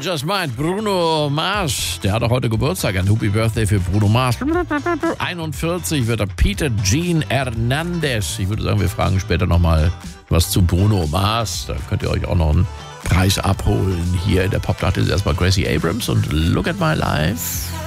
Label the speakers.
Speaker 1: Just Mind, Bruno Mars. Der hat auch heute Geburtstag. Ein Happy Birthday für Bruno Mars. 41 wird er Peter Gene Hernandez. Ich würde sagen, wir fragen später nochmal was zu Bruno Mars. Da könnt ihr euch auch noch einen Preis abholen. Hier in der Pop-Nacht ist erstmal Gracie Abrams und Look at My Life.